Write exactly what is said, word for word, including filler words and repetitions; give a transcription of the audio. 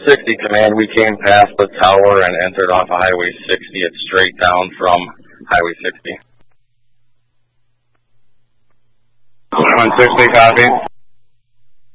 sixty, Command. We came past the tower and entered off of Highway sixty. It's straight down from Highway sixty. one sixty, copy.